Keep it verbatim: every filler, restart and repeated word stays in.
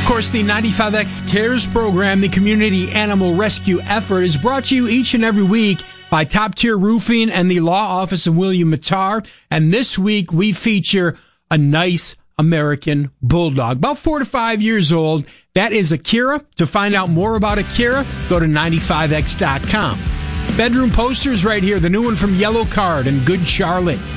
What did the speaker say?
Of course, the ninety-five X Cares program, the community animal rescue effort, is brought to you each and every week by Top Tier Roofing and the law office of William Mattar. And this week we feature a nice American bulldog, about four to five years old. That is Akira. To find out more about Akira, go to ninety-five x dot com. Bedroom posters right here, the new one from Yellow Card and Good Charlotte.